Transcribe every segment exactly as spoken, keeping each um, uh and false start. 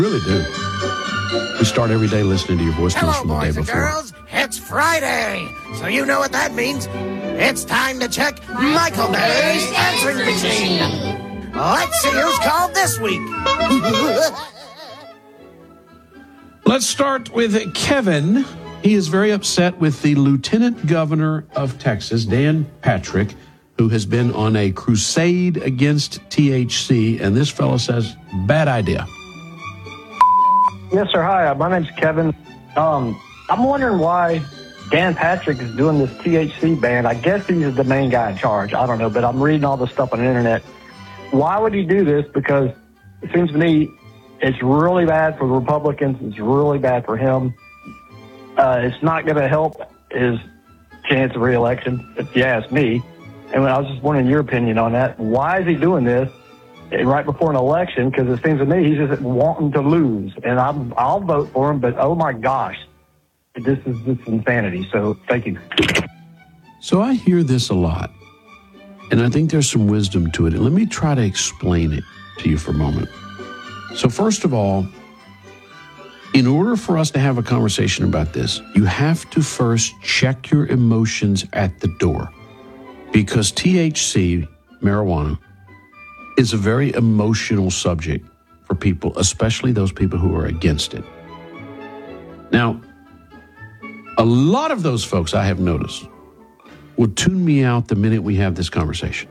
Really do. We start every day listening to your voicemails Hello, from the day boys and before. girls. It's Friday, so you know what that means. It's time to check Michael Berry's answering machine. Let's see who's called this week. Let's start with Kevin. He is very upset with the Lieutenant Governor of Texas, Dan Patrick, who has been on a crusade against T H C, and this fellow says, bad idea. Yes, sir. Hi, my name's Kevin. Um, I'm wondering why Dan Patrick is doing this T H C ban. I guess he's the main guy in charge. I don't know, but I'm reading all this stuff on the internet. Why would he do this? Because it seems to me it's really bad for the Republicans. It's really bad for him. Uh, it's not going to help his chance of re-election, if you ask me. And I was just wondering your opinion on that. Why is he doing this right before an election? Because it seems to me he's just wanting to lose. And I'm, I'll vote for him, but oh my gosh, this is just insanity. So thank you. So I hear this a lot, and I think there's some wisdom to it. And let me try to explain it to you for a moment. So first of all, in order for us to have a conversation about this, you have to first check your emotions at the door. Because T H C, marijuana, is a very emotional subject for people, especially those people who are against it. Now, a lot of those folks I have noticed will tune me out the minute we have this conversation.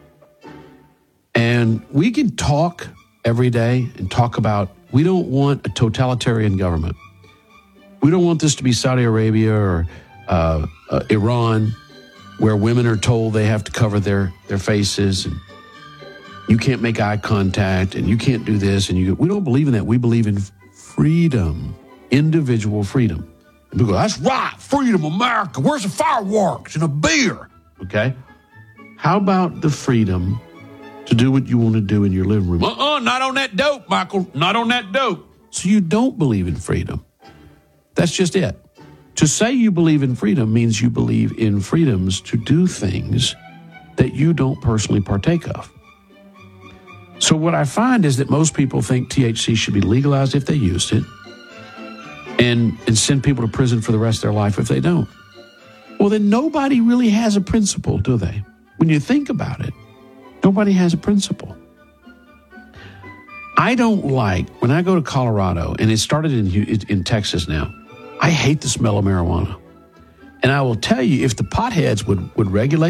And we can talk every day and talk about, we don't want a totalitarian government. We don't want this to be Saudi Arabia or uh, uh, Iran, where women are told they have to cover their, their faces and you can't make eye contact and you can't do this. And you, we don't believe in that. We believe in freedom, individual freedom. And people go, that's right, freedom, America. Where's the fireworks and a beer? Okay. How about the freedom to do what you want to do in your living room? Uh-uh, not on that dope, Michael. Not on that dope. So you don't believe in freedom. That's just it. To say you believe in freedom means you believe in freedoms to do things that you don't personally partake of. So what I find is that most people think T H C should be legalized if they used it and, and send people to prison for the rest of their life if they don't. Well, then nobody really has a principle, do they? When you think about it, nobody has a principle. I don't like, when I go to Colorado, and it started in, in Texas now, I hate the smell of marijuana. And I will tell you, if the potheads would, would regulate